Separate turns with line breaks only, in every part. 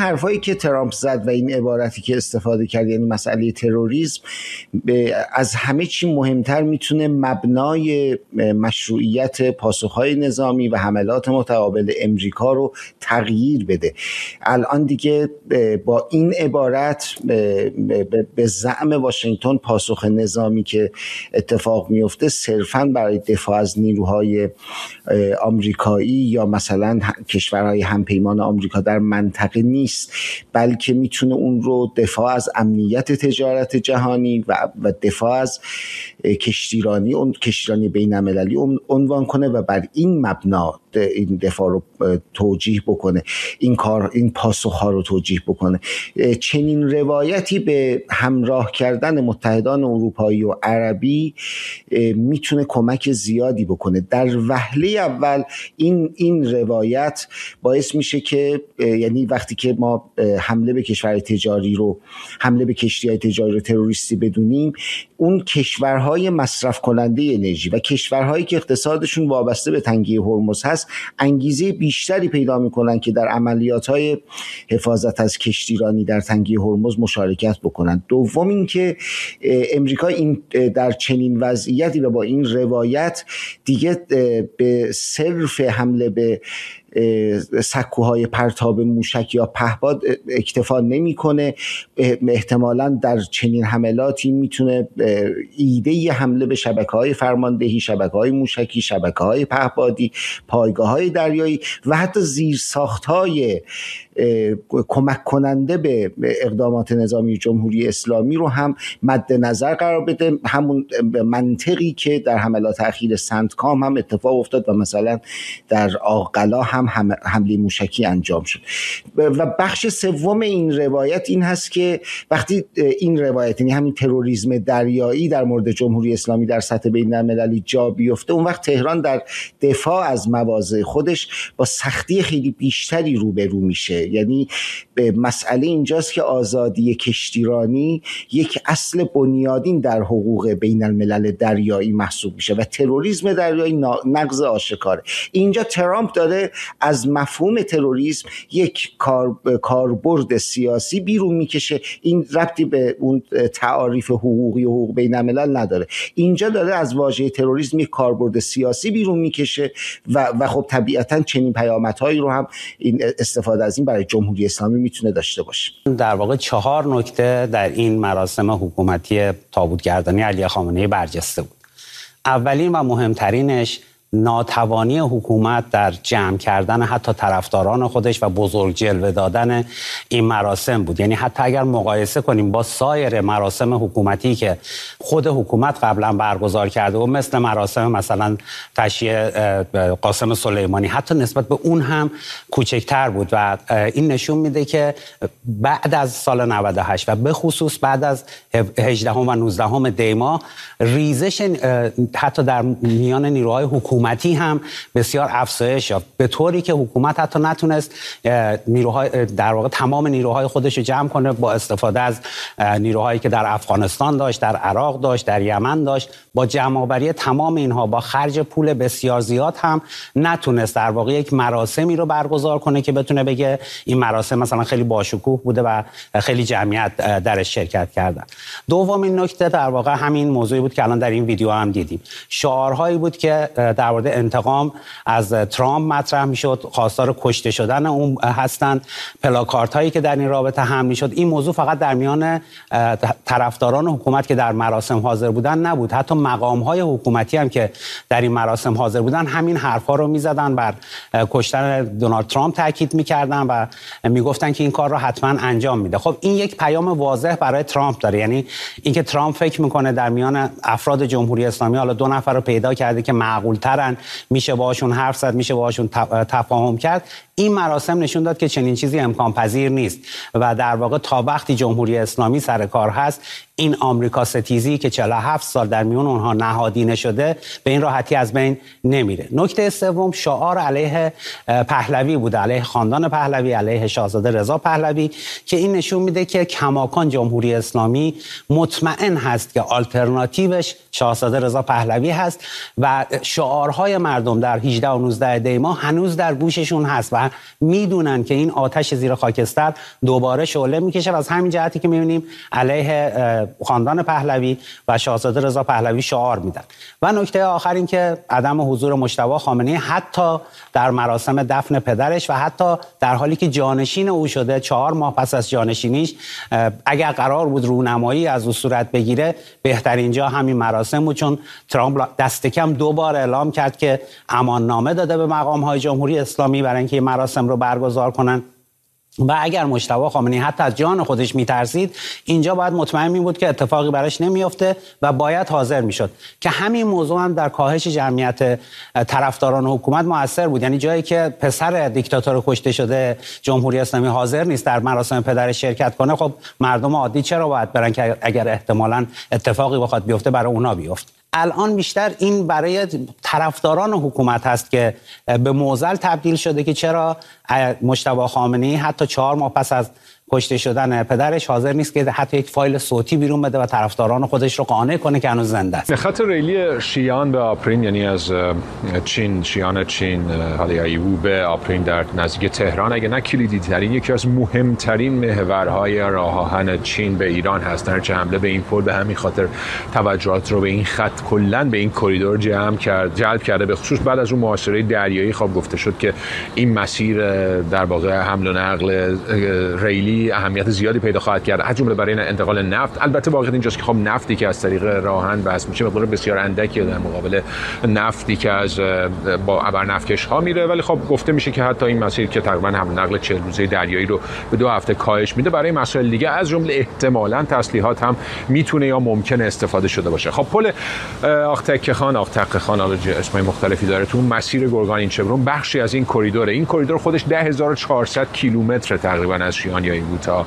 حرفایی که ترامپ زد و این عبارتی که استفاده کرد، یعنی مسئله تروریسم، از همه چی مهمتر میتونه مبنای مشروعیت پاسخهای نظامی و حملات متقابل امریکا رو تغییر بده. الان دیگه با این عبارت به زعم واشنگتن پاسخ نظامی که اتفاق میفته صرفاً برای دفاع از نیروهای آمریکایی یا مثلا کشورهای همپیمان آمریکا در منطقه نیست، بلکه میتونه اون رو دفاع از امنیت تجارت جهانی و دفاع از کشتیرانی بین المللی عنوان کنه و بر این مبنا این دفاع رو توجیه بکنه، این پاسخ‌ها رو توجیه بکنه. چنین روایتی به همراه کردن متحدان اروپایی و عربی میتونه کمک زیادی بکنه. در وهله اول این روایت باعث میشه که یعنی وقتی که ما حمله به کشتی‌های تجاری رو تروریستی بدونیم، اون کشورهای مصرف کننده انرژی و کشورهایی که اقتصادشون وابسته به تنگه هرمز هست انگیزه بیشتری پیدا میکنن که در عملیات‌های حفاظت از کشتیرانی در تنگه هرمز مشارکت بکنن. دوم این که امریکا در چنین وضعیتی و با این روایت دیگه به صرف حمله به سکوهای پرتاب موشک یا پهپاد اکتفا نمیکنه. احتمالاً در چنین حملاتی میتونه ایده حمله به شبکه‌های فرماندهی، شبکه‌های موشکی، شبکه‌های پهپادی، پایگاه‌های دریایی و حتی زیرساخت‌های کمک کننده به اقدامات نظامی جمهوری اسلامی رو هم مد نظر قرار بده. همون منطقی که در حملات اخیر سندکام هم اتفاق افتاد و مثلا در آقلا هم حمله موشکی انجام شد. و بخش سوم این روایت این هست که وقتی این روایت، یعنی همین تروریسم دریایی در مورد جمهوری اسلامی در سطح بین المللی جا بیفته، اون وقت تهران در دفاع از مواضع خودش با سختی خیلی بیشتری روبرو میشه. یعنی مسئله اینجاست که آزادی کشتیرانی یک اصل بنیادین در حقوق بین الملل دریایی محسوب میشه و تروریسم دریایی نقض آشکاره. اینجا ترامپ داره از مفهوم تروریسم یک کاربرد سیاسی بیرون میکشه. این ربطی به اون تعاریف حقوقی و حقوق بین الملل نداره. اینجا داره از واژه تروریسم یک کاربرد سیاسی بیرون میکشه و خب طبیعتاً چنین پیامدهایی رو هم این استفاده از این برای جمهوری اسلامی میتونه داشته باشه.
در واقع 4 نکته در این مراسم حکومتی تابوتگردانی علی خامنه‌ای برجسته بود. اولین و مهمترینش ناتوانی حکومت در جمع کردن حتی طرفداران خودش و بزرگ جلوه دادن این مراسم بود. یعنی حتی اگر مقایسه کنیم با سایر مراسم حکومتی که خود حکومت قبلا برگزار کرده و مثل مراسم مثلا تشییع قاسم سلیمانی، حتی نسبت به اون هم کوچکتر بود و این نشون میده که بعد از سال 98 و به خصوص بعد از 18 و 19 دی ماه ریزش حتی در میان نیروهای حکومتی هم بسیار افزایش یافت، به طوری که حکومت حتی نتونست نیروهای در واقع تمام نیروهای خودش رو جمع کنه با استفاده از نیروهایی که در افغانستان داشت، در عراق داشت، در یمن داشت. با جمع‌آوری تمام اینها با خرج پول بسیار زیاد هم نتونست در واقع یک مراسمی رو برگزار کنه که بتونه بگه این مراسم مثلا خیلی باشکوه بوده و خیلی جمعیت درش شرکت کردن. دومین نکته در واقع همین موضوعی بود که الان در این ویدیو هم دیدیم. شعارهایی بود که در مورد انتقام از ترامپ مطرح میشد، خواستار کشته شدن اون هستند، پلاکارت هایی که در این رابطه حمل میشد. این موضوع فقط در میان طرفداران حکومت که در مراسم حاضر بودن نبود، حتی مقام های حکومتی هم که در این مراسم حاضر بودن همین حرفا رو میزدن، بر کشتن دونالد ترامپ تاکید میکردن و میگفتن که این کار رو حتما انجام میده. خب این یک پیام واضح برای ترامپ داره، یعنی اینکه ترامپ فکر میکنه در میان افراد جمهوری اسلامی حالا 2 نفر رو پیدا کرده که معقول ترن، میشه باهاشون حرف زد، میشه باهاشون تفاهم کرد. این مراسم نشون داد که چنین چیزی امکان پذیر نیست و در واقع تا وقتی جمهوری اسلامی سر کار هست این آمریکا ستیزی که 47 سال در میون اونها نهادینه شده به این راحتی از بین نمیره. نکته سوم شعار علیه پهلوی بوده، علیه خاندان پهلوی، علیه شاهزاده رضا پهلوی، که این نشون میده که کماکان جمهوری اسلامی مطمئن هست که آلترناتیوش شاهزاده رضا پهلوی هست و شعارهای مردم در 18 و 19 دی ماه هنوز در گوششون هست و میدونن که این آتش زیر خاکستر دوباره شعله میکشه و از همین جهتی که میبینیم علیه خاندان پهلوی و شاهزاده رضا پهلوی شعار میدن. و نکته آخر این که عدم حضور مجتبی خامنه‌ای حتی در مراسم دفن پدرش و حتی در حالی که جانشین او شده 4 ماه پس از جانشینیش، اگر قرار بود رونمایی از او صورت بگیره بهترین جا همین مراسم بود، چون ترامپ دست کم 2 بار اعلام کرد که اماننامه داده به مقام‌های جمهوری اسلامی برای اینکه این مراسم رو برگزار کنن و اگر مجتبی خامنه‌ای حتی از جان خودش میترسید اینجا باید مطمئن می بود که اتفاقی براش نمیفته و باید حاضر میشد، که همین موضوع هم در کاهش جمعیت طرفداران حکومت موثر بود. یعنی جایی که پسر دیکتاتور کشته شده جمهوری اسلامی حاضر نیست در مراسم پدرش شرکت کنه، خب مردم عادی چرا باید برن که اگر احتمالاً اتفاقی بخواد بیفته برای اونا بیفته. الان بیشتر این برای طرفداران حکومت هست که به معضل تبدیل شده که چرا مجتبی خامنه‌ای حتی 4 ماه پس از کشته شدن پدرش حاضر نیست که حتی یک فایل صوتی بیرون بده و طرفداران خودش رو قانع کنه که هنوز زنده است.
خط ریلی شیعیان به آپرین، یعنی از چین، شیعیان چین حالا یا ایو به آپرین در نزدیک تهران، اگه نه کلیدی ترین، یکی از مهمترین محورهای راه آهن چین به ایران هست. درچه حمله به این پل به همین خاطر توجهات رو به این خط کلا به این کریدور جلب کرده، به خصوص بعد از اون محاصره دریایی. خب گفته شد که این مسیر در واقع حمل و نقل ریلی اهمیت زیادی پیدا خواهد کرد، از جمله برای انتقال نفت. البته واقعیت اینجاست که خب نفتی که از طریق راهن بس میشه مقدار بسیار اندکی در مقابل نفتی که از با ابرنفتکش ها میره، ولی خب گفته میشه که حتی این مسیر که تقریبا حمل نقل 40 روزه دریایی رو به 2 هفته کاهش میده، برای مسائل دیگه از جمله احتمالاً تسلیحات هم میتونه یا ممکنه استفاده شده باشه. خب پل آقتکه خان حالا اسمای مختلفی داره، تو مسیر گرگان چبرون بخشی از این کریدوره. این کریدور خودش 10400 کیلومتر تقریبا از شیانیایی تا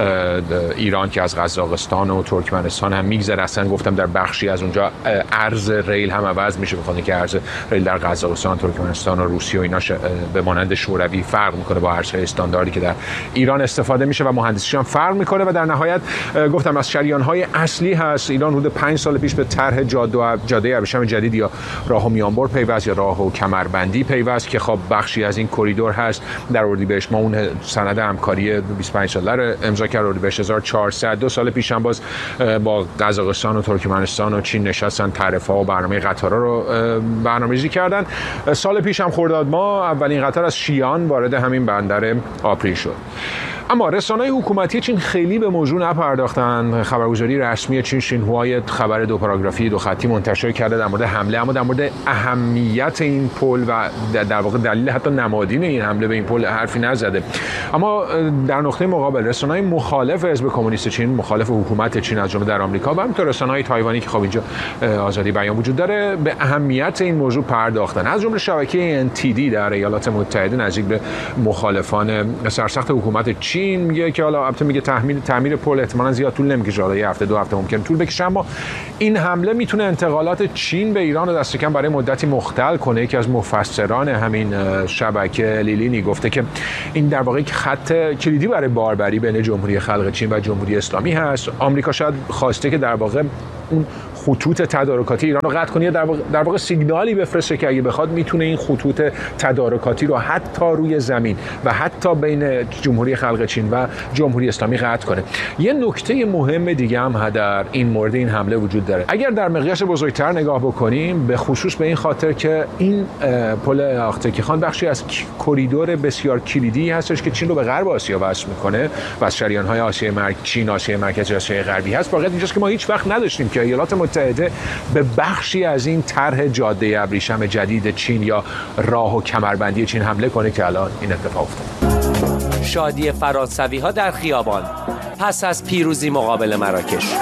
ایران که از قزاقستان و ترکمنستان هم میگذره. اصلا گفتم در بخشی از اونجا عرض ریل هم عوض میشه، بخاطر که عرض ریل در قزاقستان، ترکمنستان و روسیه و اینا به مانند شوروی فرق میکنه با ارزهای استانداردی که در ایران استفاده میشه و مهندسیش هم فرق میکنه. و در نهایت گفتم از شریان‌های اصلی هست. ایران حدود 5 سال پیش به طرح جاده ابریشم جدید یا راه و میانبر پیوست یا راه و کمربندی پیوست که خب بخشی از این کریدور هست. در اردیبهشت ما اون سند همکاری 25 ساله رو امضا کرد، اردیبهشت 1400. 2 سال پیش هم باز با قزاقستان و ترکمنستان و چین نشستن طرف‌ها و برنامه قطارها رو برنامه‌ریزی کردن. سال پیش هم خرداد ماه اولین قطار از شیان وارد همین بندر آپرین شد. اما رسانه‌های حکومتی چین خیلی به موضوع نپرداختن. خبرگزاری رسمی چین شینهوا خبر 2 پاراگرافی 2 خطی منتشر کرده در مورد حمله، اما در مورد اهمیت این پل و در واقع دلیل حتی نمادین این حمله به این پل حرفی نزده. اما در نقطه مقابل رسانه‌های مخالف حزب کمونیست چین، مخالف حکومت چین از جمله در آمریکا و همینطور رسانه‌های تایوانی که خب اینجا آزادی بیان وجود داره، به اهمیت این موضوع پرداختن. از جمله شبکه NTD در ایالات متحده نزدیک به مخالفان سرسخت حکومت چین میگه که حالا البته میگه تعمیر پل احتمالاً زیاد طول نمیکشه، حالا 1 هفته 2 هفته ممکنه طول بکشه، اما این حمله میتونه انتقالات چین به ایران رو دست کم برای مدتی مختل کنه. یکی از مفسران همین شبکه لیلینی گفته که این در واقع خط کلیدی برای باربری بین جمهوری خلق چین و جمهوری اسلامی هست. آمریکا شاید خواسته که در واقع اون خطوط تدارکاتی ایران رو قطع کنه، در واقع سیگنالی بفرسته که اگه بخواد میتونه این خطوط تدارکاتی رو حتی روی زمین و حتی بین جمهوری خلق چین و جمهوری اسلامی قطع کنه. یه نکته مهم دیگه هم در این مورد این حمله وجود داره. اگر در مقیاس بزرگتر نگاه بکنیم، به خصوص به این خاطر که این پل آقتکه خان بخشی از کریدور بسیار کلیدی هستش که چین رو به غرب آسیا وصل میکنه و از شریان‌های آسیای چین، آسیای مرکزی، آسیای غربی هست. واقعیت اینجاست که ما هیچ وقت نداشتیم که ایالات متحده به بخشی از این طرح جاده ابریشم جدید چین یا راه و کمربندی چین حمله کنه که الان این اتفاق افتاد.
شادی فرانسوی‌ها در خیابان پس از پیروزی مقابل مراکش.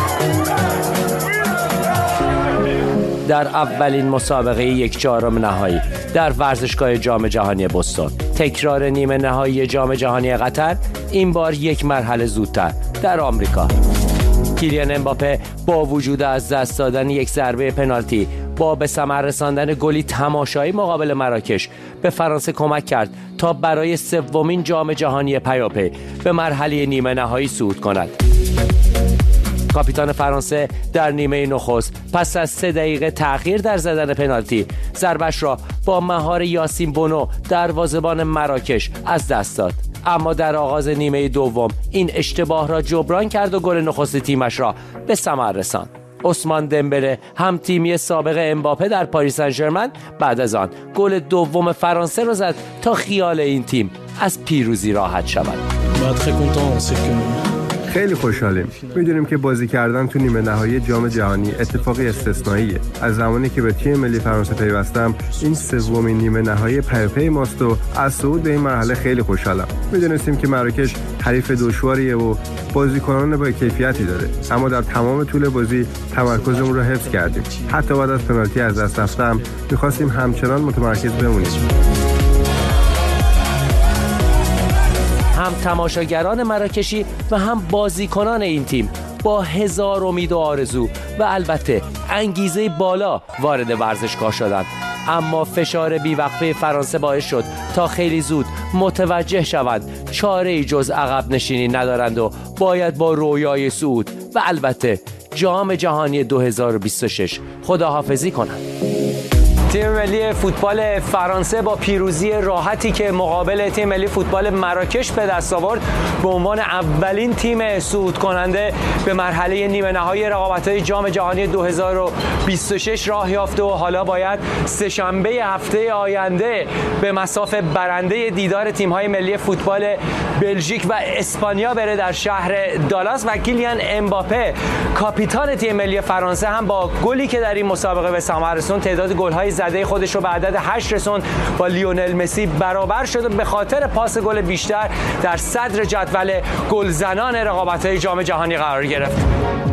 در اولین مسابقه 1/4 نهایی در ورزشگاه جام جهانی بوستون، تکرار نیمه نهایی جام جهانی قطر، این بار 1 مرحله زودتر در آمریکا. کیلیان امباپه با وجود از دست دادن یک ضربه پنالتی با به ثمر رساندن گلی تماشایی مقابل مراکش به فرانسه کمک کرد تا برای سومین جام جهانی پیاپی به مرحله نیمه نهایی صعود کند. کاپیتان فرانسه در نیمه نخست پس از 3 دقیقه تأخیر در زدن پنالتی ضربش را با مهار یاسین بونو دروازه‌بان مراکش از دست داد، اما در آغاز نیمه دوم این اشتباه را جبران کرد و گل نخست تیمش را به ثمر رساند. عثمان دمبله هم تیمی سابق امباپه در پاریس سن ژرمن بعد از آن گل دوم فرانسه را زد تا خیال این تیم از پیروزی راحت شود.
خیلی خوشحالیم. میدونیم که بازی کردن تو نیمه نهایی جام جهانی اتفاقی استثنائیه. از زمانی که به تیم ملی فرانسه پیوستم این سومین نیمه نهایی پیاپی ماست و از صعود به این مرحله خیلی خوشحالم. میدونستیم که مراکش حریف دشواریه و بازیکنان با کیفیتی داره، اما در تمام طول بازی تمرکزمون رو حفظ کردیم. حتی بعد از پنالتی از دست رفتم می‌خواستیم همچنان متمرکز بمونیم.
هم تماشاگران مراکشی و هم بازیکنان این تیم با هزار امید و آرزو و البته انگیزه بالا وارد ورزشگاه شدند، اما فشار بیوقفه فرانسه باعث شد تا خیلی زود متوجه شوند چاره‌ای جز عقب نشینی ندارند و باید با رویای صعود و البته جام جهانی 2026 خداحافظی کنند. تیم ملی فوتبال فرانسه با پیروزی راحتی که مقابل تیم ملی فوتبال مراکش به دست آورد به عنوان اولین تیم صعود کننده به مرحله نیمه نهایی رقابت‌های جام جهانی 2026 راه یافته و حالا باید سه‌شنبه هفته آینده به مصاف برنده دیدار تیم‌های ملی فوتبال بلژیک و اسپانیا بره در شهر دالاس و کیلیان امباپه کاپیتان تیم ملی فرانسه هم با گلی که در این مسابقه به ثمر رسوند تعداد گل‌های زده خودش رو به عدد 8 رسوند با لیونل مسی برابر شد و به خاطر پاس گل بیشتر در صدر جدول گلزنان رقابت‌های جام جهانی قرار گرفت.